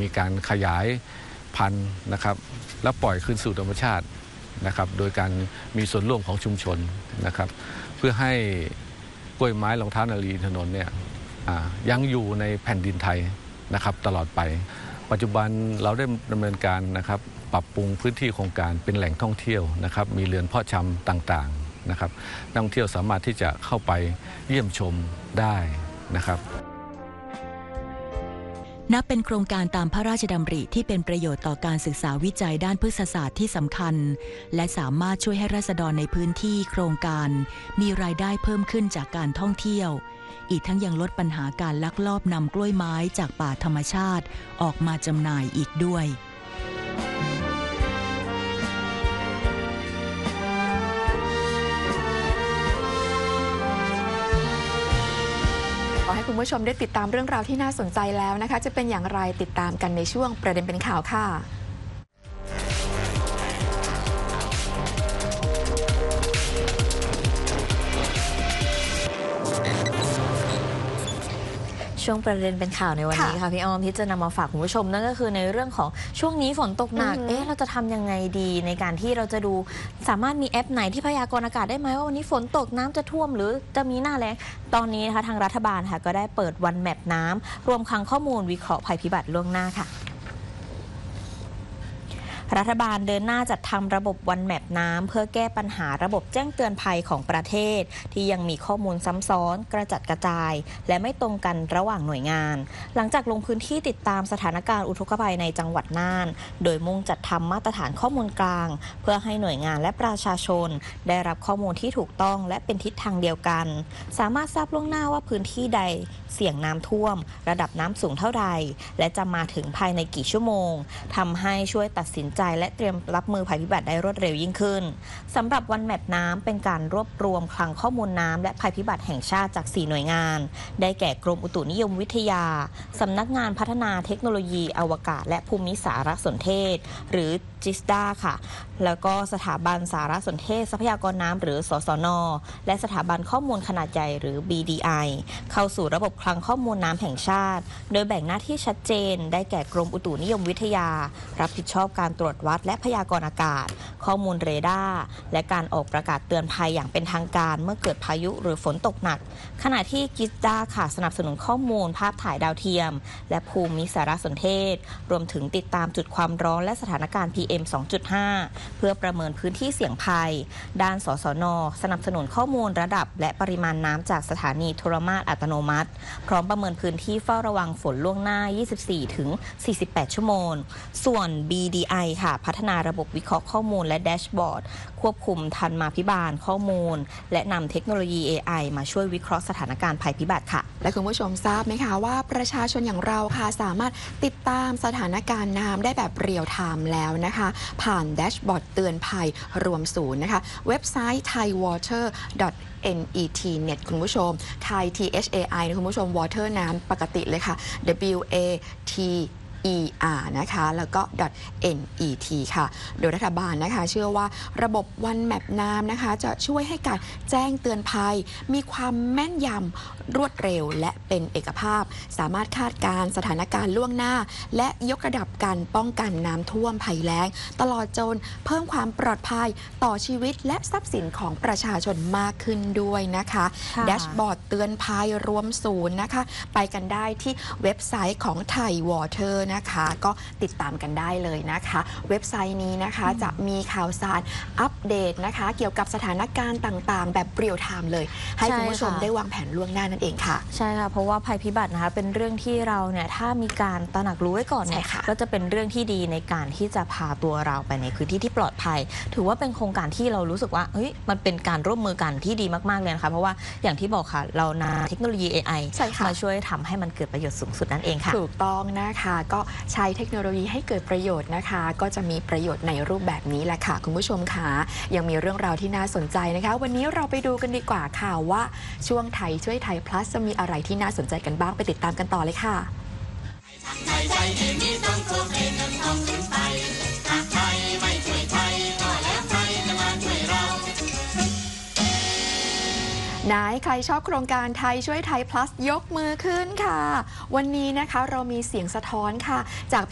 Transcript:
มีการขยายพันธุ์นะครับแล้วปล่อยคืนสู่ธรรมชาตินะครับโดยการมีส่วนร่วมของชุมชนนะครับเพื่อให้กล้วยไม้รองเท้านารีถนนเนี่ยยังอยู่ในแผ่นดินไทยนะครับตลอดไปปัจจุบันเราได้ดำเนินการนะครับปรับปรุงพื้นที่โครงการเป็นแหล่งท่องเที่ยวนะครับมีเรือนเพาะชำต่างๆนะครับนักท่องเที่ยวสามารถที่จะเข้าไปเยี่ยมชมได้นะครับนับเป็นโครงการตามพระราชดำริที่เป็นประโยชน์ต่อการศึกษาวิจัยด้านพฤกษศาสตร์ที่สำคัญและสามารถช่วยให้ราษฎรในพื้นที่โครงการมีรายได้เพิ่มขึ้นจากการท่องเที่ยวอีกทั้งยังลดปัญหาการลักลอบนำกล้วยไม้จากป่าธรรมชาติออกมาจำหน่ายอีกด้วยขอให้คุณผู้ชมได้ติดตามเรื่องราวที่น่าสนใจแล้วนะคะจะเป็นอย่างไรติดตามกันในช่วงประเด็นเป็นข่าวค่ะช่วงประเด็นเป็นข่าวในวันนี้ค่ะพี่ออมที่จะนำมาฝากคุณผู้ชมนั่นก็คือในเรื่องของช่วงนี้ฝนตกหนักเราจะทำยังไงดีในการที่เราจะดูสามารถมีแอปไหนที่พยากรณ์อากาศได้ไหมว่าวันนี้ฝนตกน้ำจะท่วมหรือจะมีหน้าแล้งตอนนี้นะคะทางรัฐบาลค่ะก็ได้เปิดวันแมปน้ำรวมคลังข้อมูลวิเคราะห์ภัยพิบัติล่วงหน้าค่ะรัฐบาลเดินหน้าจัดทำระบบวันแมปน้ำเพื่อแก้ปัญหาระบบแจ้งเตือนภัยของประเทศที่ยังมีข้อมูลซ้ำซ้อนกระจัดกระจายและไม่ตรงกันระหว่างหน่วยงานหลังจากลงพื้นที่ติดตามสถานการณ์อุทกภัยในจังหวัดน่านโดยมุ่งจัดทำมาตรฐานข้อมูลกลางเพื่อให้หน่วยงานและประชาชนได้รับข้อมูลที่ถูกต้องและเป็นทิศทางเดียวกันสามารถทราบล่วงหน้าว่าพื้นที่ใดเสี่ยงน้ำท่วมระดับน้ำสูงเท่าใดและจะมาถึงภายในกี่ชั่วโมงทำให้ช่วยตัดสินใจและเตรียมรับมือภัยพิบัติได้รวดเร็วยิ่งขึ้นสำหรับวันแมปน้ำเป็นการรวบรวมคลังข้อมูลน้ำและภัยพิบัติแห่งชาติจาก4หน่วยงานได้แก่กรมอุตุนิยมวิทยาสำนักงานพัฒนาเทคโนโลยีอวกาศและภูมิสารสนเทศหรือจิสดาค่ะแล้วก็สถาบันสารสนเทศทรัพยากรน้ำหรือสสน.และสถาบันข้อมูลขนาดใหญ่หรือ BDI เข้าสู่ระบบคลังข้อมูลน้ำแห่งชาติโดยแบ่งหน้าที่ชัดเจนได้แก่กรมอุตุนิยมวิทยารับผิดชอบการตรวจวัดและพยากรณ์อากาศข้อมูลเรดาร์และการออกประกาศเตือนภัยอย่างเป็นทางการเมื่อเกิดพายุหรือฝนตกหนักขณะที่จิสดาค่ะสนับสนุนข้อมูลภาพถ่ายดาวเทียมและภูมิสารสนเทศรวมถึงติดตามจุดความร้อนและสถานการณ์ PM 2.5 เพื่อประเมินพื้นที่เสี่ยงภัยด้านสสน.สนับสนุนข้อมูลระดับและปริมาณน้ำจากสถานีโทรมาตรอัตโนมัติพร้อมประเมินพื้นที่เฝ้าระวังฝนล่วงหน้า 24-48 ชั่วโมงส่วน BDI ค่ะพัฒนาระบบวิเคราะห์ข้อมูลและแดชบอร์ดควบคุมทันมาพิบาลข้อมูลและนำเทคโนโลยี AI มาช่วยวิเคราะห์สถานการณ์ภัยพิบัติค่ะและคุณผู้ชมทราบไหมคะว่าประชาชนอย่างเราค่ะสามารถติดตามสถานการณ์น้ำได้แบบเรียลไทม์แล้วนะคะผ่านแดชบอร์ดเตือนภัยรวมศูนย์นะคะเว็บไซต์ thaiwater.net คุณผู้ชม Thai THAI นะคุณผู้ชม water น้ำปกติเลยค่ะ WATER นะคะแล้วก็ .net ค่ะโดยรัฐบาลนะคะเชื่อว่าระบบวันแมปน้ำนะคะจะช่วยให้การแจ้งเตือนภัยมีความแม่นยำรวดเร็วและเป็นเอกภาพสามารถคาดการณ์สถานการณ์ล่วงหน้าและยกระดับการป้องกันน้ำท่วมภัยแล้งตลอดจนเพิ่มความปลอดภัยต่อชีวิตและทรัพย์สินของประชาชนมากขึ้นด้วยนะคะแดชบอร์ดเตือนภัยรวมศูนย์นะคะไปกันได้ที่เว็บไซต์ของ Thai Waterนะคะก็ติดตามกันได้เลยนะคะเว็บไซต์นี้นะคะจะมีข่าวสารอัปเดตนะคะเกี่ยวกับสถานการณ์ต่างๆแบบเรียลไทม์เลยให้คุณผู้ชมได้วางแผนล่วงหน้านั่นเองค่ะใช่ค่ะเพราะว่าภัยพิบัตินะคะเป็นเรื่องที่เราเนี่ยถ้ามีการตระหนักรู้ไว้ก่อนเนี่ยก็จะเป็นเรื่องที่ดีในการที่จะพาตัวเราไปในพื้นที่ที่ปลอดภัยถือว่าเป็นโครงการที่เรารู้สึกว่าเฮ้ยมันเป็นการร่วมมือกันที่ดีมากๆเลยนะคะเพราะว่าอย่างที่บอกค่ะเรานำเทคโนโลยี AI มาช่วยทำให้มันเกิดประโยชน์สูงสุดนั่นเองค่ะถูกต้องนะคะก็ใช้เทคโนโลยีให้เกิดประโยชน์นะคะก็จะมีประโยชน์ในรูปแบบนี้แหละค่ะคุณผู้ชมค่ะยังมีเรื่องราวที่น่าสนใจนะคะวันนี้เราไปดูกันดีกว่าค่ะว่าช่วงไทยช่วยไทย plus จะมีอะไรที่น่าสนใจกันบ้างไปติดตามกันต่อเลยค่ะไหนใครชอบโครงการไทยช่วยไทย plus ยกมือขึ้นค่ะวันนี้นะคะเรามีเสียงสะท้อนค่ะจาก